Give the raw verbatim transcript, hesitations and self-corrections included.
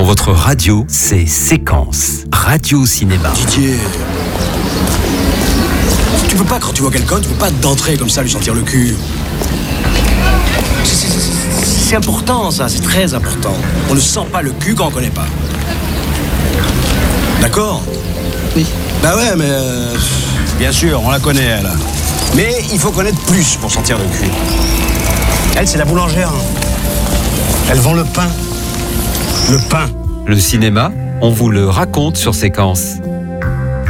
votre radio, c'est Séquence, Radio Cinéma. Didier, tu peux pas, quand tu vois quelqu'un, tu peux pas d'entrer comme ça, lui sentir le cul. C'est, c'est, c'est, c'est important ça, c'est très important. On ne sent pas le cul quand on connaît pas. D'accord ? Oui. Bah ouais, mais euh, bien sûr, on la connaît elle. Mais il faut connaître plus pour sentir le cul. Elle, c'est la boulangère. Elle vend le pain. Le pain. Le cinéma, on vous le raconte sur Séquence.